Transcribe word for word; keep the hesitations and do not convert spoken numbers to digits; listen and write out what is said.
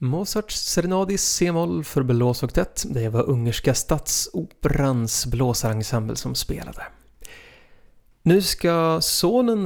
Mozarts serenad i C-moll för blåsoktett. Det var ungerska statsoperans blåsarensemble som spelade. Nu ska sonen